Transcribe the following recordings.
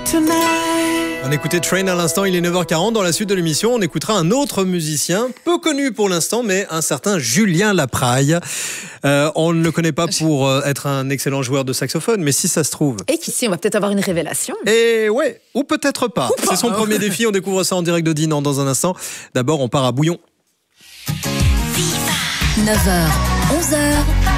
On écoutait Train à l'instant, il est 9h40. Dans la suite de l'émission, on écoutera un autre musicien, peu connu pour l'instant, mais un certain Julien Lapraille. On ne le connaît pas pour être un excellent joueur de saxophone, mais si ça se trouve... Et qu'ici, on va peut-être avoir une révélation. Et ouais, ou peut-être pas. C'est son premier défi, on découvre ça en direct de Dinan dans un instant. D'abord, on part à Bouillon. 9h, 11h,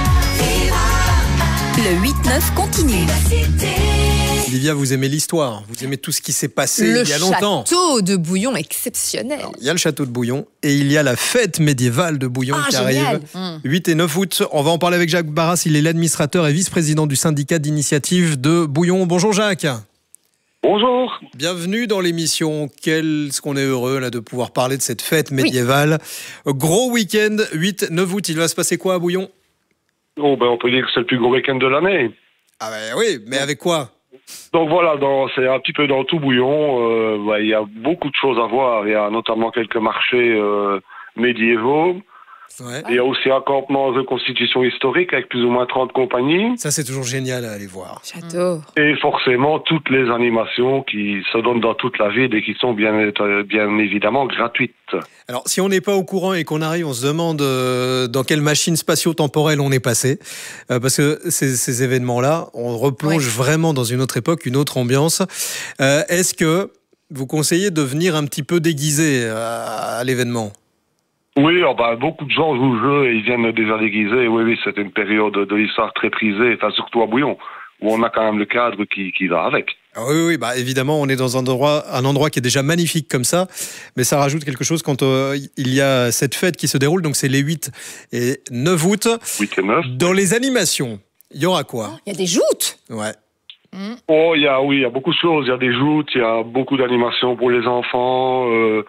le 8-9 continue. Olivia, vous aimez l'histoire, vous aimez tout ce qui s'est passé il y a longtemps. Le château de Bouillon exceptionnel. Alors, il y a le château de Bouillon et il y a la fête médiévale de Bouillon qui génial. arrive 8 et 9 août. On va en parler avec Jacques Barras, il est l'administrateur et vice-président du syndicat d'initiative de Bouillon. Bonjour Jacques. Bonjour. Bienvenue dans l'émission. Qu'est-ce qu'on est heureux là de pouvoir parler de cette fête médiévale. Oui. Gros week-end, 8-9 août. Il va se passer quoi à Bouillon? On peut dire que c'est le plus gros week-end de l'année. Ah ben oui, mais avec quoi? Donc voilà, c'est un petit peu dans tout Bouillon. Il y a beaucoup de choses à voir. Il y a notamment quelques marchés médiévaux. Ouais. Il y a aussi un campement de reconstitution historique avec plus ou moins 30 compagnies. Ça, c'est toujours génial à aller voir. Château. Et forcément, toutes les animations qui se donnent dans toute la ville et qui sont bien évidemment gratuites. Alors, si on n'est pas au courant et qu'on arrive, on se demande dans quelle machine spatio-temporelle on est passé. Parce que ces événements-là, on replonge vraiment dans une autre époque, une autre ambiance. Est-ce que vous conseillez de venir un petit peu déguisé à l'événement ? Oui, beaucoup de gens jouent le jeu et ils viennent déjà déguisés. Oui, c'est une période de l'histoire très prisée, surtout à Bouillon, où on a quand même le cadre qui va avec. Oui, évidemment, on est dans un endroit qui est déjà magnifique comme ça, mais ça rajoute quelque chose quand il y a cette fête qui se déroule, donc c'est les 8 et 9 août. 8 et 9. Dans les animations, il y aura quoi ? Il y a des joutes. Ouais. Il y a beaucoup de choses. Il y a des joutes, il y a beaucoup d'animations pour les enfants.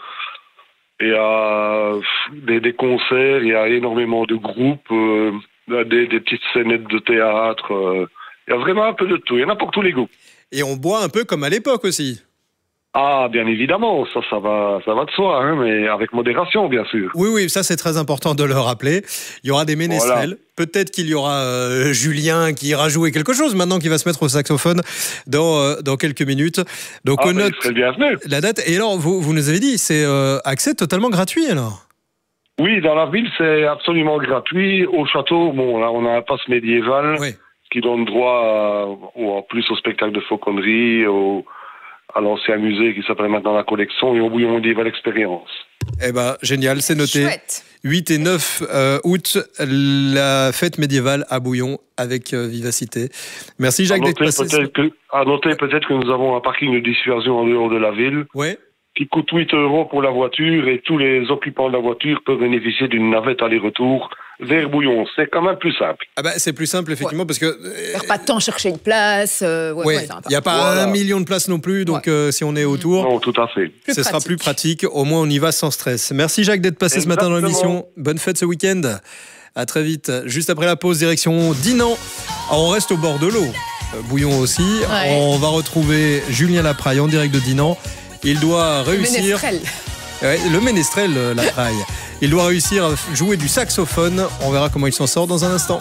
Il y a des concerts, il y a énormément de groupes, des petites scénettes de théâtre. Il y a vraiment un peu de tout. Il y en a pour tous les goûts. Et on boit un peu comme à l'époque aussi. Ah, bien évidemment, ça va de soi, hein, mais avec modération, bien sûr. Oui, ça c'est très important de le rappeler. Il y aura des ménestrels. Voilà. Peut-être qu'il y aura Julien qui ira jouer quelque chose maintenant qu'il va se mettre au saxophone dans quelques minutes. Donc on note la date. Et alors, vous nous avez dit, c'est accès totalement gratuit alors ? Oui, dans la ville, c'est absolument gratuit. Au château, là, on a un passe médiéval qui donne droit en plus au spectacle de fauconnerie, à l'ancien musée qui s'appelle maintenant la Collection et au Bouillon médiéval expérience. Génial, c'est noté. Chouette. 8 et 9 août, la fête médiévale à Bouillon avec vivacité. Merci Jacques d'être passé. À noter peut-être que nous avons un parking de dissuasion en dehors de la ville. Ouais. Qui coûte 8 € pour la voiture et tous les occupants de la voiture peuvent bénéficier d'une navette aller-retour vers Bouillon. C'est quand même plus simple. C'est plus simple, effectivement, parce que... Il n'y a pas de temps chercher une place. Il n'y a pas 1 million de places non plus, donc si on est autour... Non, tout à fait. Ce sera plus pratique. Au moins, on y va sans stress. Merci Jacques d'être passé ce matin dans l'émission. Bonne fête ce week-end. À très vite. Juste après la pause, direction Dinan. On reste au bord de l'eau. Bouillon aussi. Ouais. On va retrouver Julien Lapraille en direct de Dinan. Il doit réussir... Le ménestrel, Lapraille. Il doit réussir à jouer du saxophone. On verra comment il s'en sort dans un instant.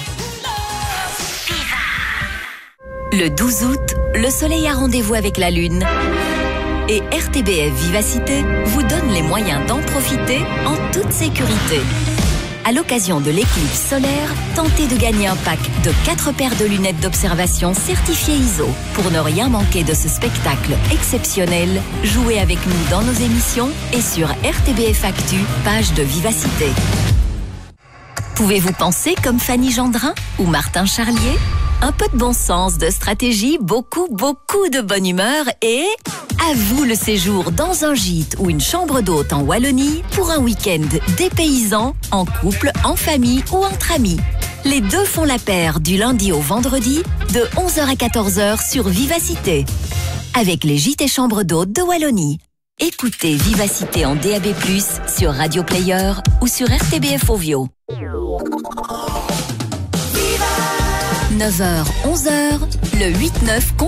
Le 12 août, le soleil a rendez-vous avec la lune. Et RTBF Vivacité vous donne les moyens d'en profiter en toute sécurité. À l'occasion de l'éclipse solaire, tentez de gagner un pack de 4 paires de lunettes d'observation certifiées ISO. Pour ne rien manquer de ce spectacle exceptionnel, jouez avec nous dans nos émissions et sur RTBF Actu, page de Vivacité. Pouvez-vous penser comme Fanny Gendrin ou Martin Charlier ? Un peu de bon sens, de stratégie, beaucoup de bonne humeur et... à vous le séjour dans un gîte ou une chambre d'hôte en Wallonie pour un week-end dépaysant, en couple, en famille ou entre amis. Les deux font la paire du lundi au vendredi de 11h à 14h sur Vivacité. Avec les gîtes et chambres d'hôtes de Wallonie. Écoutez Vivacité en DAB+, sur Radio Player ou sur RTBF Ovio. 9h, 11h, le 8-9